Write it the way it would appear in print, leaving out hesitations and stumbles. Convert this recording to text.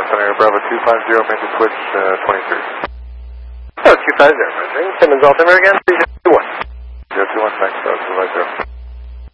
Center, Bravo 250, make the switch 23. Oh, 250, Simmons Altimeter again.